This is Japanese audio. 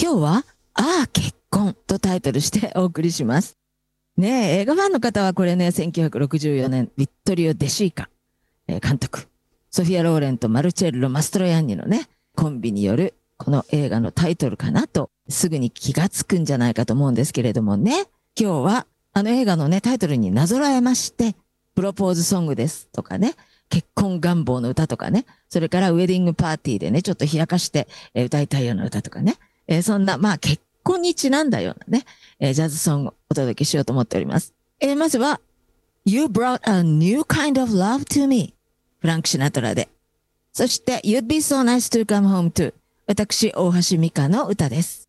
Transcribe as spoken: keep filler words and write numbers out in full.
今日は、ああ、結婚とタイトルしてお送りします。ねえ、映画ファンの方はこれね、せんきゅうひゃくろくじゅうよねん、ヴィットリオ・デシーカ、えー監督、ソフィア・ローレンとマルチェッロ・マストロヤンニのね、コンビによるこの映画のタイトルかなと、すぐに気がつくんじゃないかと思うんですけれどもね、今日はあの映画のね、タイトルになぞらえまして、プロポーズソングですとかね、結婚願望の歌とかね、それからウェディングパーティーでね、ちょっと冷やかして、えー歌いたいような歌とかね、えーそんな、まあ結婚にちなんだようなね、えージャズソングをお届けしようと思っております。えーまずは、You brought a new kind of love to me フランク・シナトラで。そして、You'd be so nice to come home to 私、大橋美香の歌です。